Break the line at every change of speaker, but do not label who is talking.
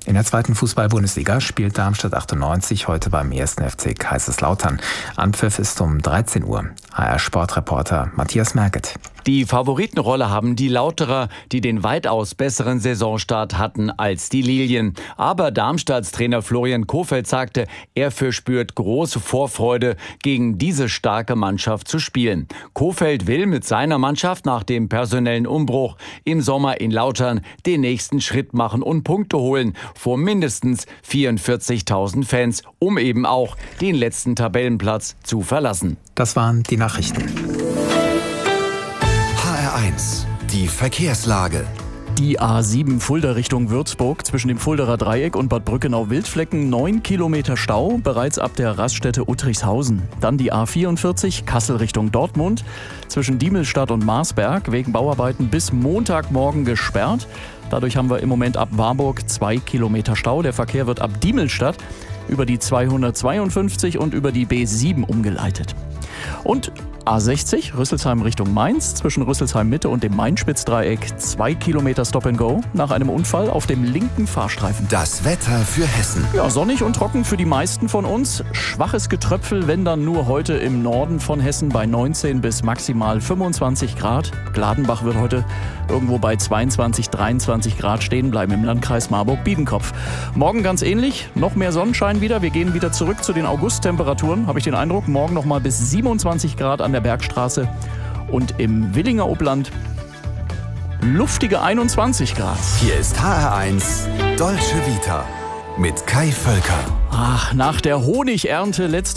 In der zweiten Fußball-Bundesliga spielt Darmstadt 98 heute beim 1. FC Kaiserslautern. Anpfiff ist um 13 Uhr. HR-Sportreporter Matthias Merget.
Die Favoritenrolle haben die Lauterer, die den weitaus besseren Saisonstart hatten als die Lilien. Aber Darmstadts Trainer Florian Kohfeldt sagte, er verspürt große Vorfreude, gegen diese starke Mannschaft zu spielen. Kohfeldt will mit seiner Mannschaft nach dem personellen Umbruch im Sommer in Lautern den nächsten Schritt machen und Punkte holen vor mindestens 44.000 Fans, um eben auch den letzten Tabellenplatz zu verlassen.
Das waren die Nachrichten.
HR1, die Verkehrslage.
Die A7 Fulda Richtung Würzburg zwischen dem Fuldaer Dreieck und Bad Brückenau-Wildflecken 9 Kilometer Stau, bereits ab der Raststätte Uttrichshausen. Dann die A44 Kassel Richtung Dortmund zwischen Diemelstadt und Marsberg wegen Bauarbeiten bis Montagmorgen gesperrt. Dadurch haben wir im Moment ab Warburg 2 Kilometer Stau. Der Verkehr wird ab Diemelstadt über die 252 und über die B7 umgeleitet. Und A60 Rüsselsheim Richtung Mainz zwischen Rüsselsheim Mitte und dem Main-Spitz-Dreieck 2 Kilometer Stop-and-Go nach einem Unfall auf dem linken Fahrstreifen.
Das Wetter für Hessen.
Ja, sonnig und trocken für die meisten von uns. Schwaches Getröpfel, wenn dann nur heute im Norden von Hessen bei 19 bis maximal 25 Grad. Gladenbach wird heute irgendwo bei 22, 23 Grad stehen bleiben im Landkreis Marburg-Biedenkopf. Morgen ganz ähnlich, noch mehr Sonnenschein wieder. Wir gehen wieder zurück zu den Augusttemperaturen, habe ich den Eindruck. Morgen noch mal bis 27 Grad an der Bergstraße und im Willinger Obland luftige 21 Grad.
Hier ist HR1 Dolce Vita mit Kai Völker.
Ach, nach der Honigernte letzte